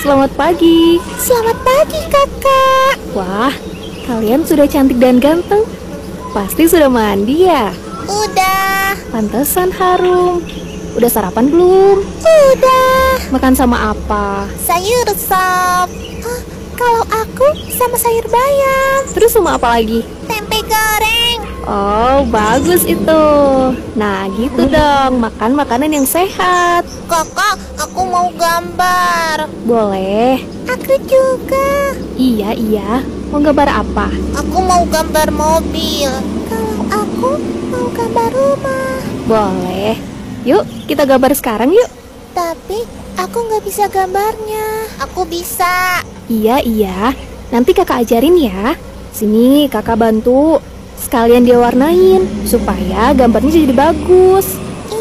Selamat pagi. Selamat pagi, Kakak. Wah, kalian sudah cantik dan ganteng. Pasti sudah mandi ya? Udah. Pantesan harum. Udah sarapan belum? Udah. Makan sama apa? Sayur sop. Kalau aku sama sayur bayam. Terus sama apa lagi? Tempe goreng. Oh, bagus itu. Nah, gitu dong. Makan makanan yang sehat. Kakak, aku mau gambar. Boleh. Aku juga. Iya. Mau gambar apa? Aku mau gambar mobil. Kalau aku mau gambar rumah. Boleh. Yuk, kita gambar sekarang yuk. Tapi aku nggak bisa gambarnya. Aku bisa. Iya. Nanti kakak ajarin ya. Sini kakak bantu. Sekalian dia warnain supaya gambarnya jadi bagus.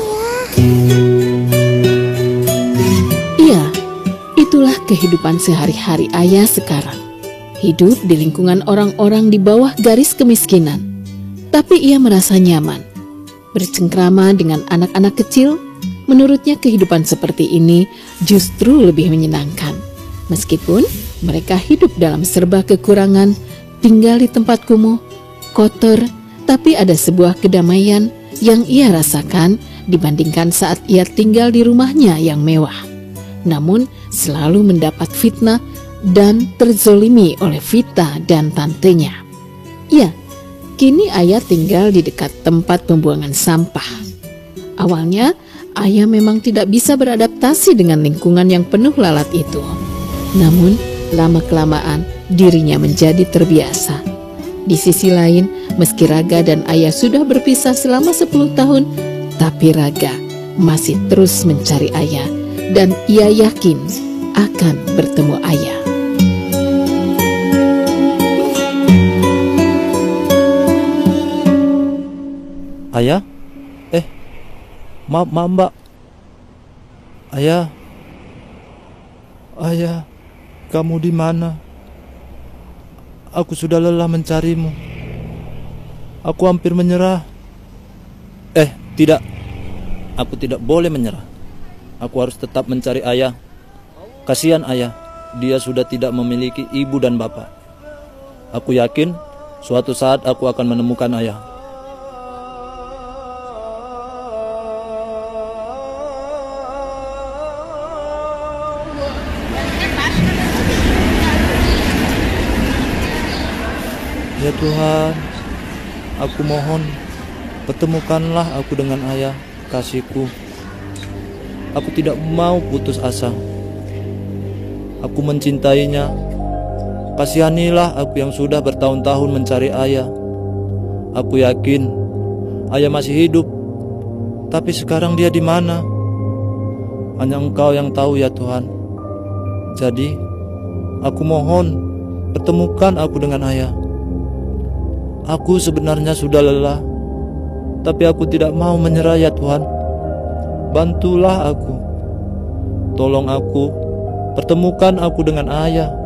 Iya, itulah kehidupan sehari-hari Ayah sekarang. Hidup di lingkungan orang-orang di bawah garis kemiskinan. Tapi ia merasa nyaman. Bercengkrama dengan anak-anak kecil, menurutnya kehidupan seperti ini justru lebih menyenangkan. Meskipun mereka hidup dalam serba kekurangan, tinggal di tempat kumuh, kotor, tapi ada sebuah kedamaian yang ia rasakan dibandingkan saat ia tinggal di rumahnya yang mewah. Namun selalu mendapat fitnah dan terzolimi oleh Vita dan tantenya. Ya, kini Ayah tinggal di dekat tempat pembuangan sampah. Awalnya, Ayah memang tidak bisa beradaptasi dengan lingkungan yang penuh lalat itu. Namun, lama-kelamaan dirinya menjadi terbiasa. Di sisi lain, meski Raga dan Ayah sudah berpisah selama 10 tahun, tapi Raga masih terus mencari Ayah dan ia yakin akan bertemu Ayah. Ayah? Maaf Mbak. Ayah, kamu di mana? Aku sudah lelah mencarimu. Aku hampir menyerah. Tidak. Aku tidak boleh menyerah. Aku harus tetap mencari Ayah. Kasihan Ayah, dia sudah tidak memiliki ibu dan bapak. Aku yakin suatu saat aku akan menemukan Ayah. Ya Tuhan, aku mohon, pertemukanlah aku dengan Ayah, kasihku. Aku tidak mau putus asa. Aku mencintainya. Kasihanilah aku yang sudah bertahun-tahun mencari Ayah. Aku yakin Ayah masih hidup. Tapi sekarang dia di mana? Hanya Engkau yang tahu ya Tuhan. Jadi, aku mohon, pertemukan aku dengan Ayah. Aku sebenarnya sudah lelah, tapi aku tidak mau menyerah ya Tuhan. Bantulah aku. Tolong aku, pertemukan aku dengan Ayah.